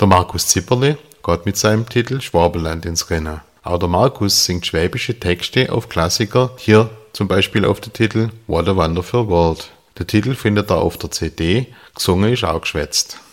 Der Markus Zipperli geht mit seinem Titel Schwabenland ins Rennen. Auch der Markus singt schwäbische Texte auf Klassiker, hier zum Beispiel auf den Titel What a Wonderful World. Der Titel findet ihr auf der CD, gesungen ist auch geschwätzt.